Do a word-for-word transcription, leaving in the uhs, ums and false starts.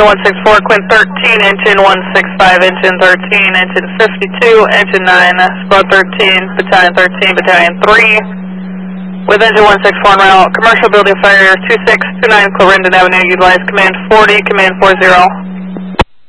one six four, Quint thirteen, engine one six five, engine thirteen, engine fifty-two, engine nine, squad thirteen, battalion thirteen, battalion three, with engine one six four en route, commercial building fire two six two nine Clarendon Avenue, utilize command forty, command four zero.